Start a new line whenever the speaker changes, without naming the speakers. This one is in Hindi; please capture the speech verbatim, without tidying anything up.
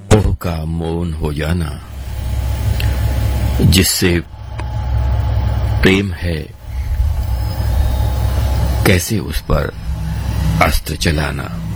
ओह का मौन हो जाना, जिससे प्रेम है, कैसे उस पर अस्त्र चलाना।